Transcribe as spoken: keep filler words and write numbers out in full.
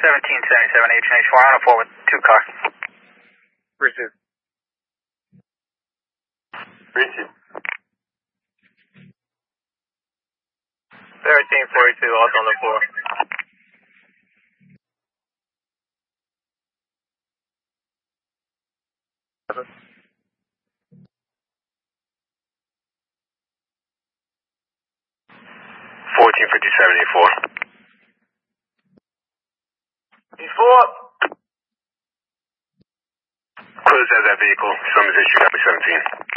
seventeen seventy-seven, H and H four, on a four with two cars. Receive. Receive. thirteen forty-two, also on the four. fourteen fifty-seven, E four. E four. Close as that vehicle. Summons issue, seventeen.